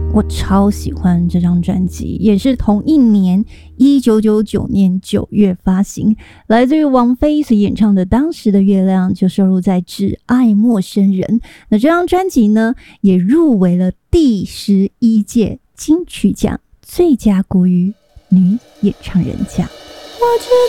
我超喜欢这张专辑，也是同一年1999年9月发行，来自于王菲所演唱的《当时的月亮》，就收录在《只爱陌生人》。那这张专辑呢，也入围了第11届金曲奖最佳国语女演唱人奖。我知